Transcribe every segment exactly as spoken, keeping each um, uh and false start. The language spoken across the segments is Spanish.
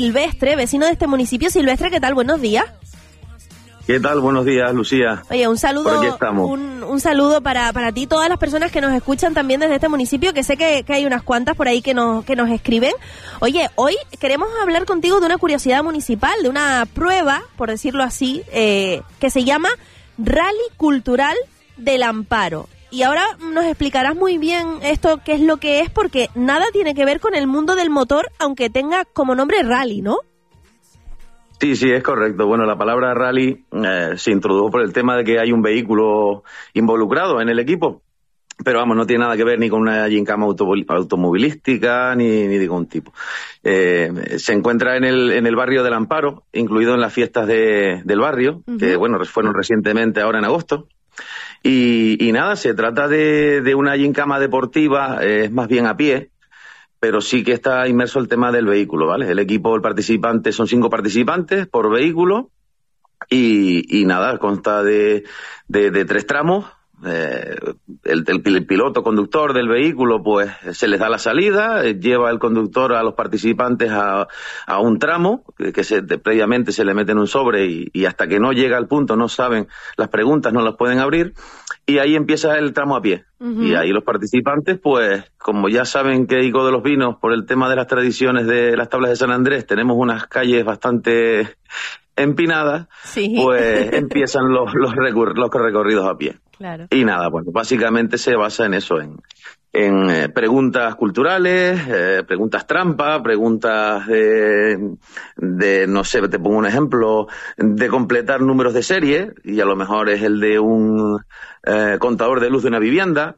Silvestre, vecino de este municipio. Silvestre, ¿qué tal? Buenos días. ¿Qué tal? Buenos días, Lucía. Oye, un saludo, Por aquí estamos. Un, un saludo para, para ti, todas las personas que nos escuchan también desde este municipio, que sé que, que hay unas cuantas por ahí que nos, que nos escriben. Oye, hoy queremos hablar contigo de una curiosidad municipal, de una prueba, por decirlo así, eh, que se llama Rally Cultural del Amparo. Y ahora nos explicarás muy bien esto, qué es lo que es, porque nada tiene que ver con el mundo del motor, aunque tenga como nombre rally, ¿no? Sí, sí, es correcto. Bueno, la palabra rally eh, se introdujo por el tema de que hay un vehículo involucrado en el equipo, pero vamos, no tiene nada que ver ni con una gincama automovilística ni, ni de ningún tipo. Eh, se encuentra en el, en el barrio del Amparo, incluido en las fiestas de, del barrio, uh-huh. que bueno, fueron recientemente ahora en agosto. Y, y nada, se trata de, de una gincama deportiva, es eh, más bien a pie, pero sí que está inmerso el tema del vehículo, ¿vale? El equipo, el participante, son cinco participantes por vehículo y, y nada, consta de, de, de tres tramos. Eh, el, el, el piloto conductor del vehículo pues se les da la salida, eh, lleva el conductor a los participantes a, a un tramo que, que se, de, previamente se le mete en un sobre y, y hasta que no llega al punto no saben las preguntas, no las pueden abrir y ahí empieza el tramo a pie. Uh-huh. Y ahí los participantes pues como ya saben que Ico de los Vinos, por el tema de las tradiciones de las tablas de San Andrés, tenemos unas calles bastante empinadas, sí. Pues empiezan los, los, recur- los recorridos a pie. Claro. Y nada, bueno, básicamente se basa en eso, en, en eh, preguntas culturales, eh, preguntas trampa, preguntas de, de, no sé, te pongo un ejemplo, de completar números de serie, y a lo mejor es el de un eh, contador de luz de una vivienda.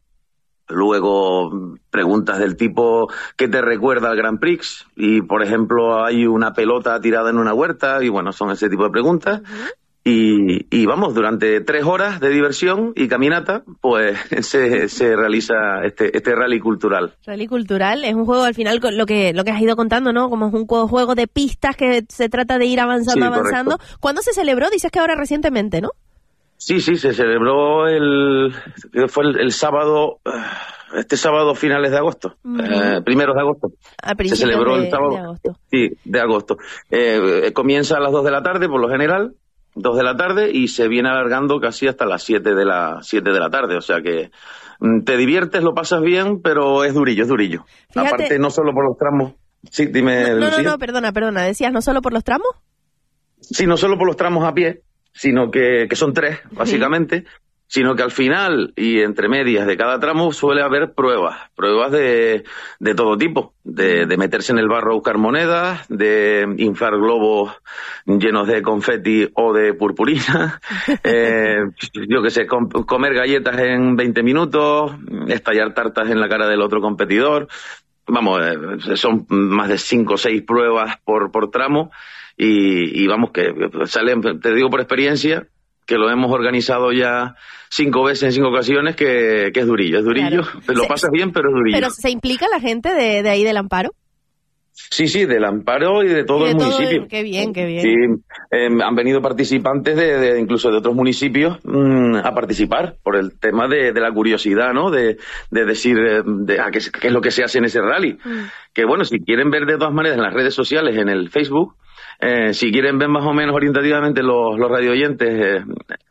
Luego, preguntas del tipo ¿qué te recuerda al Grand Prix? Y, por ejemplo, hay una pelota tirada en una huerta, y bueno, son ese tipo de preguntas. Uh-huh. Y, y vamos, durante tres horas de diversión y caminata, pues se, se realiza este, este rally cultural. Rally cultural es un juego, al final, lo que lo que has ido contando, ¿no? Como es un juego de pistas que se trata de ir avanzando, sí, avanzando. Correcto. ¿Cuándo se celebró? Dices que ahora recientemente, ¿no? Sí, sí, se celebró el, fue el, el sábado, este sábado finales de agosto, uh-huh. eh, primeros de agosto. A principios se celebró de, el sábado, de agosto. Sí, de agosto. Eh, comienza a las dos de la tarde, por lo general. Dos de la tarde y se viene alargando casi hasta las siete de la siete de la tarde, o sea que te diviertes, lo pasas bien, pero es durillo, es durillo. Fíjate, aparte no solo por los tramos. Sí, dime. No, no, no, no, perdona, perdona, decías no solo por los tramos. Sí, no solo por los tramos a pie, sino que, que son tres, básicamente. Sí. Sino que al final y entre medias de cada tramo suele haber pruebas, pruebas de, de todo tipo, de, de meterse en el barro a buscar monedas, de inflar globos llenos de confeti o de purpurina, eh, yo qué sé, com- comer galletas en veinte minutos, estallar tartas en la cara del otro competidor. Vamos, eh, son más de cinco o seis pruebas por, por tramo y, y vamos que salen, te digo por experiencia, que lo hemos organizado ya cinco veces en cinco ocasiones, que, que es durillo, es durillo, claro. Lo se, pasas bien, pero es durillo. ¿Pero se implica la gente de, de ahí del Amparo? Sí, sí, del Amparo y de todo y de el todo municipio. El, qué bien, qué bien. Sí, eh, han venido participantes de, de incluso de otros municipios mmm, a participar por el tema de, de la curiosidad, ¿no? De, de decir de, a qué, qué es lo que se hace en ese rally. Mm. Que bueno, si quieren ver de todas maneras en las redes sociales, en el Facebook, Eh, si quieren ver más o menos orientativamente los, los radioyentes eh,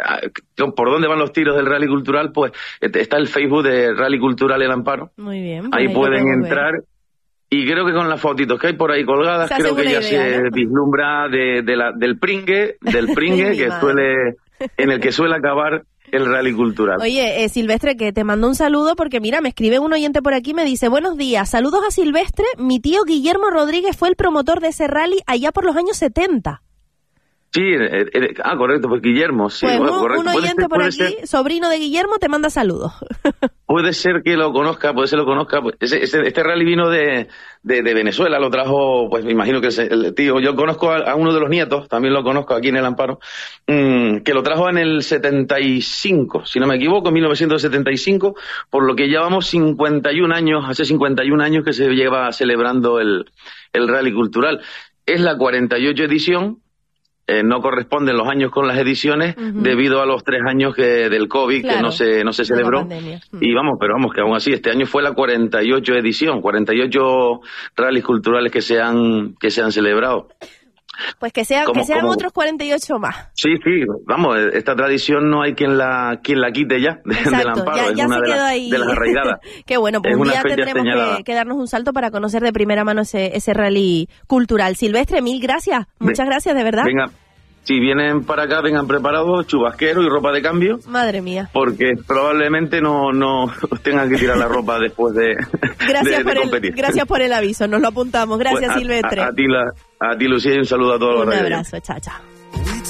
por dónde van los tiros del Rally Cultural, pues está el Facebook de Rally Cultural El Amparo. Muy bien. Ahí, ahí pueden entrar ver. Y creo que con las fotitos que hay por ahí colgadas, creo que ya idea, se ¿no? vislumbra de, de la, del pringue, del pringue que suele, en el que suele acabar el Rally Cultural. Oye, eh, Silvestre, que te mando un saludo porque mira, me escribe un oyente por aquí, me dice, buenos días, saludos a Silvestre, mi tío Guillermo Rodríguez fue el promotor de ese rally allá por los años setenta. Sí, eh, eh, ah, correcto, pues Guillermo, sí. Pues bueno, un, correcto. un oyente ser, por aquí, ser, sobrino de Guillermo, te manda saludos. Puede ser que lo conozca, puede ser que lo conozca. Ese, ese, este rally vino de, de, de Venezuela, lo trajo, pues me imagino que ese, el tío, yo conozco a, a uno de los nietos, también lo conozco aquí en el Amparo, mmm, que lo trajo en el setenta y cinco, si no me equivoco, en mil novecientos setenta y cinco, por lo que llevamos cincuenta y un años, hace cincuenta y un años que se lleva celebrando el, el Rally Cultural. Es la cuarenta y ocho edición. eh, no corresponden los años con las ediciones uh-huh. debido a los tres años que del COVID, claro, que no se no se celebró. Y vamos, pero vamos, que aún así, este año fue la cuarenta y ocho edición, cuarenta y ocho rallies culturales que se han, que se han celebrado. Pues que sean, que sean otros cuarenta y ocho más. Sí, sí, vamos, esta tradición no hay quien la quien la quite ya de, del amparo, ya, ya es una se de, quedó la, ahí. de las arraigadas. Qué bueno, pues es un día tendremos que, que darnos un salto para conocer de primera mano ese, ese rally cultural. Silvestre, mil gracias, muchas gracias, de verdad. Venga, si vienen para acá, vengan preparados, chubasquero y ropa de cambio. Madre mía. Porque probablemente no no tengan que tirar la ropa después de, gracias de, por de competir. El, gracias por el aviso, nos lo apuntamos. Gracias, pues a, Silvestre. A, a, ti la, a ti, Lucía, y un saludo a todos los Un radios. abrazo, chao, chao.